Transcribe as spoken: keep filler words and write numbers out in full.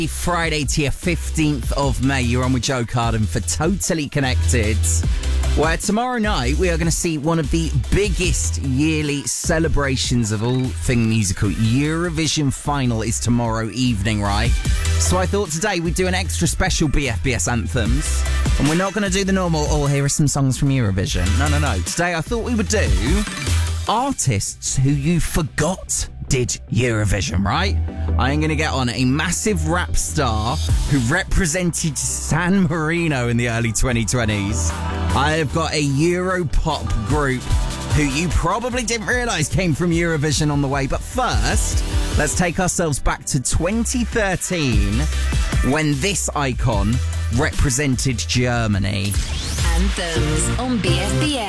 Friday to your fifteenth of May, you're on with Joe Carden for Totally Connected, where tomorrow night we are going to see one of the biggest yearly celebrations of all thing musical. Eurovision final is tomorrow evening, right? So I thought today we'd do an extra special B F B S anthems, and we're not going to do the normal, oh, here are some songs from Eurovision. No, no, no. Today I thought we would do artists who you forgot did Eurovision, right? I'm going to get on a massive rap star who represented San Marino in the early twenty twenties. I have got a Europop group who you probably didn't realise came from Eurovision on the way. But first, let's take ourselves back to twenty thirteen when this icon represented Germany. Anthems on B F B S.